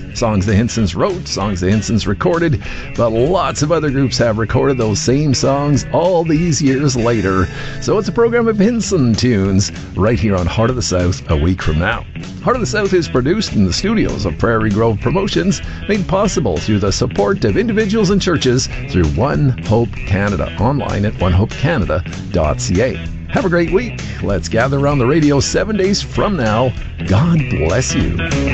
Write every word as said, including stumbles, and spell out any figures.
Hinsons. Songs the Hinsons wrote, songs the Hinsons recorded, but lots of other groups have recorded those same songs all these years later. So it's a program of Hinson tunes right here on Heart of the South a week from now. Heart of the South is produced in the studios of Prairie Grove Promotions, made possible through the support of individuals and churches through One Hope Canada, online at one hope canada dot c a. Have a great week. Let's gather around the radio seven days from now. God bless you.